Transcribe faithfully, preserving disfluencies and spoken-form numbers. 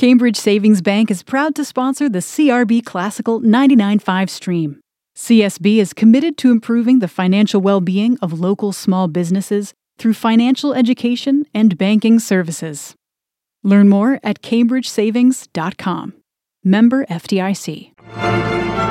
Cambridge Savings Bank is proud to sponsor the C R B Classical ninety-nine point five stream. C S B is committed to improving the financial well-being of local small businesses through financial education and banking services. Learn more at cambridge savings dot com. Member F D I C.